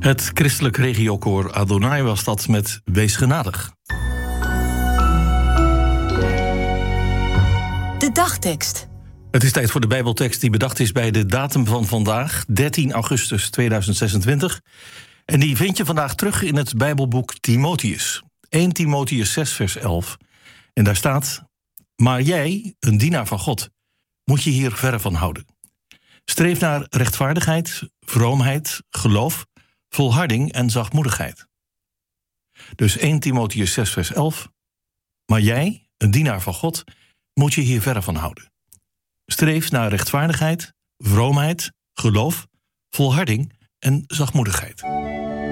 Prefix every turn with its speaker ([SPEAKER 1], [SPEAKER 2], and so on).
[SPEAKER 1] Het christelijk regiokoor Adonai was dat met Wees genadig.
[SPEAKER 2] De dagtekst.
[SPEAKER 1] Het is tijd voor de Bijbeltekst die bedacht is bij de datum van vandaag, 13 augustus 2026. En die vind je vandaag terug in het Bijbelboek Timotheus. 1 Timotheus 6 vers 11. En daar staat: maar jij, een dienaar van God, moet je hier verre van houden. Streef naar rechtvaardigheid, vroomheid, geloof, volharding en zachtmoedigheid. Dus 1 Timotheus 6 vers 11. Maar jij, een dienaar van God, moet je hier verre van houden. Streef naar rechtvaardigheid, vroomheid, geloof, volharding en zachtmoedigheid.